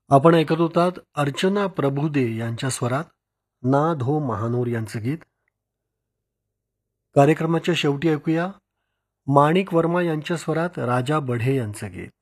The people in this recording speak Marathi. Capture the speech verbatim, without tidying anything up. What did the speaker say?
आपण ऐकत होतात अर्चना प्रभुदे यांच्या स्वरात नाद हो महानूर यांचं गीत. कार्यक्रमाच्या शेवटी ऐकूया माणिक वर्मा यांच्या स्वरात राजा बढे यांचं गीत.